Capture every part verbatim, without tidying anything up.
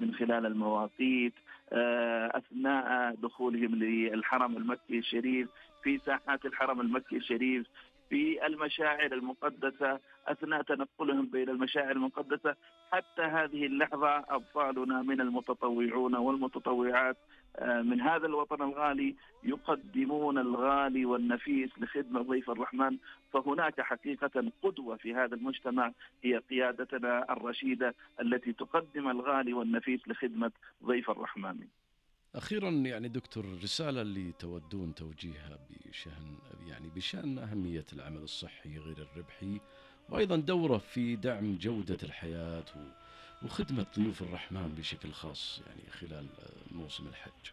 من خلال المواقيت، أثناء دخولهم للحرم المكي الشريف، في ساحات الحرم المكي الشريف، في المشاعر المقدسة، أثناء تنقلهم بين المشاعر المقدسة. حتى هذه اللحظة أبطالنا من المتطوعون والمتطوعات من هذا الوطن الغالي يقدمون الغالي والنفيس لخدمة ضيف الرحمن. فهناك حقيقة قدوة في هذا المجتمع هي قيادتنا الرشيدة التي تقدم الغالي والنفيس لخدمة ضيف الرحمن. أخيرا يعني دكتور، رسالة اللي تودون توجيهها بشأن يعني بشأن أهمية العمل الصحي غير الربحي، وأيضا دوره في دعم جودة الحياة وخدمة ضيوف الرحمن بشكل خاص يعني خلال موسم الحج.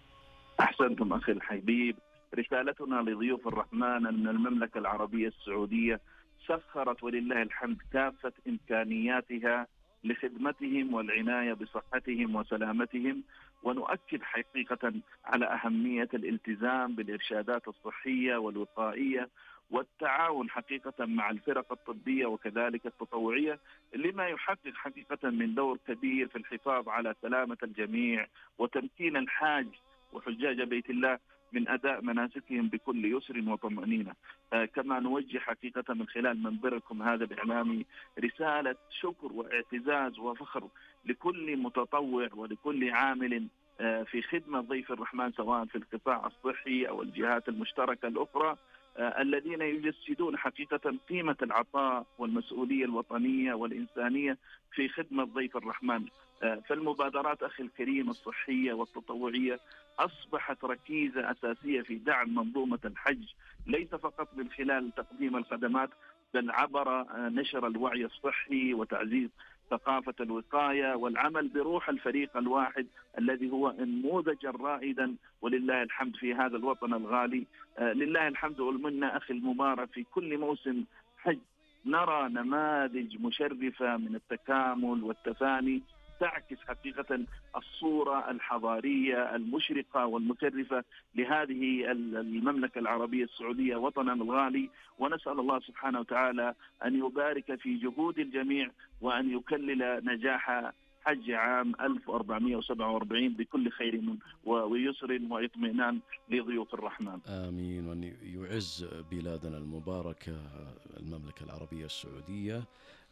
أحسنتم أخي الحبيب. رسالتنا لضيوف الرحمن أن المملكة العربية السعودية سخرت ولله الحمد كافة إمكانياتها لخدمتهم والعناية بصحتهم وسلامتهم، ونؤكد حقيقة على أهمية الالتزام بالإرشادات الصحية والوقائية والتعاون حقيقة مع الفرق الطبية وكذلك التطوعية، لما يحقق حقيقة من دور كبير في الحفاظ على سلامة الجميع وتمكين الحاج وحجاج بيت الله من أداء مناسكهم بكل يسر وطمأنينة. آه كما نوجه حقيقة من خلال منبركم هذا الإعلامي رسالة شكر واعتزاز وفخر لكل متطوع ولكل عامل آه في خدمة ضيف الرحمن، سواء في القطاع الصحي أو الجهات المشتركة الأخرى، آه الذين يجسدون حقيقة قيمة العطاء والمسؤولية الوطنية والإنسانية في خدمة ضيف الرحمن. آه فالمبادرات أخي الكريم الصحية والتطوعية أصبحت ركيزة أساسية في دعم منظومة الحج، ليس فقط من خلال تقديم الخدمات بل عبر نشر الوعي الصحي وتعزيز ثقافة الوقاية والعمل بروح الفريق الواحد الذي هو نموذجا رائدا ولله الحمد في هذا الوطن الغالي. آه لله الحمد والمنة أخي المبارك، في كل موسم حج نرى نماذج مشرفة من التكامل والتفاني تعكس حقيقة الصورة الحضارية المشرقة والمشرفة لهذه المملكة العربية السعودية وطننا الغالي. ونسأل الله سبحانه وتعالى أن يبارك في جهود الجميع وأن يكلل نجاح حج عام ألف وأربعمائة وسبعة وأربعين بكل خير ويسر واطمئنان لضيوف الرحمن. آمين. وأن يعز بلادنا المباركة المملكة العربية السعودية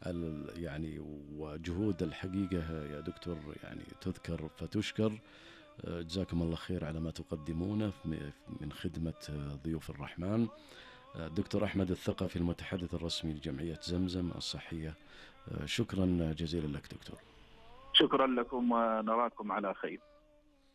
يعني، وجهود الحقيقة يا دكتور يعني تذكر فتشكر. جزاكم الله خير على ما تقدمونه من خدمة ضيوف الرحمن. دكتور أحمد الثقفي المتحدث الرسمي لجمعية زمزم الصحية، شكرا جزيلا لك دكتور. شكرا لكم ونراكم على خير.